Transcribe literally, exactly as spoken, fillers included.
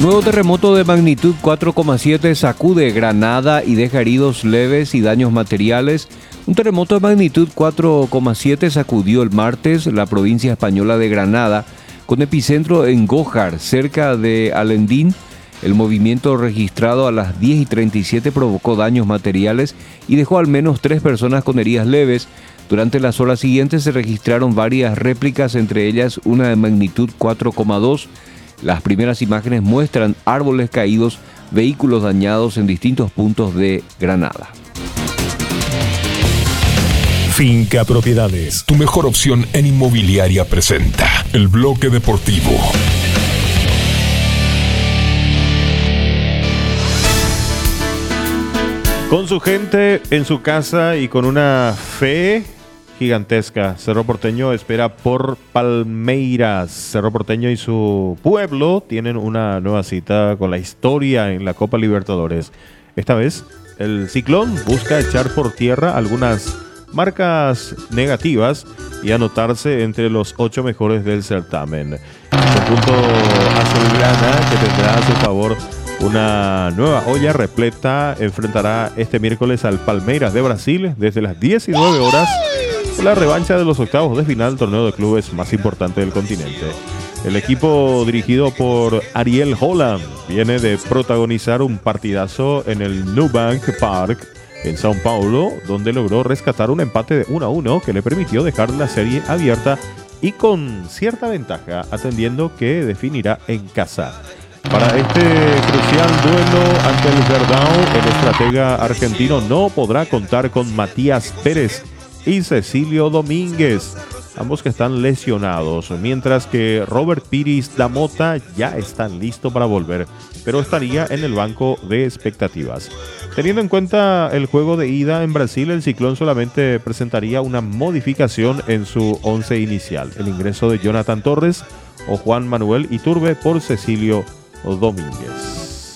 Nuevo terremoto de magnitud cuatro coma siete sacude Granada y deja heridos leves y daños materiales. Un terremoto de magnitud cuatro coma siete sacudió el martes la provincia española de Granada, con epicentro en Gójar, cerca de Alendín. El movimiento registrado a las diez y treinta y siete provocó daños materiales y dejó al menos tres personas con heridas leves. Durante las horas siguientes se registraron varias réplicas, entre ellas una de magnitud cuatro coma dos. Las primeras imágenes muestran árboles caídos, vehículos dañados en distintos puntos de Granada. Finca Propiedades, tu mejor opción en inmobiliaria, presenta el bloque deportivo. Con su gente, en su casa y con una fe gigantesca, Cerro Porteño espera por Palmeiras. Cerro Porteño y su pueblo tienen una nueva cita con la historia en la Copa Libertadores. Esta vez, el Ciclón busca echar por tierra algunas marcas negativas y anotarse entre los ocho mejores del certamen. El conjunto azulgrana, que tendrá a su favor una nueva olla repleta, enfrentará este miércoles al Palmeiras de Brasil desde las diecinueve horas. La revancha de los octavos de final del torneo de clubes más importante del continente. El equipo dirigido por Ariel Holland viene de protagonizar un partidazo en el Nubank Park en São Paulo, donde logró rescatar un empate de uno a uno que le permitió dejar la serie abierta y con cierta ventaja, atendiendo que definirá en casa. Para este crucial duelo ante el Verdão, el estratega argentino no podrá contar con Matías Pérez y Cecilio Domínguez, ambos que están lesionados, mientras que Robert Pires da Mota ya están listos para volver, pero estaría en el banco de expectativas. Teniendo en cuenta el juego de ida en Brasil, el Ciclón solamente presentaría una modificación en su once inicial: el ingreso de Jonathan Torres o Juan Manuel Iturbe por Cecilio Domínguez.